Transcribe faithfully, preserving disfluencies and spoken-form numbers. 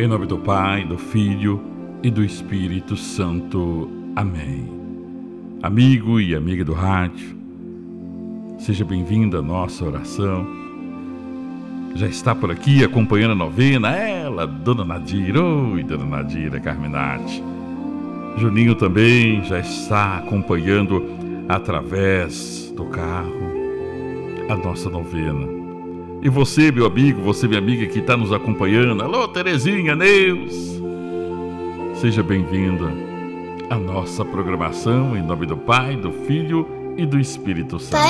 Em nome do Pai, do Filho e do Espírito Santo. Amém. Amigo e amiga do rádio, seja bem-vindo à nossa oração. Já está por aqui acompanhando a novena, ela, Dona Nadira. Oi, Dona Nadira Carminati. Juninho também já está acompanhando através do carro a nossa novena. E você, meu amigo, você, minha amiga que está nos acompanhando, alô, Terezinha, Neus, seja bem-vinda à nossa programação, em nome do Pai, do Filho e do Espírito Santo.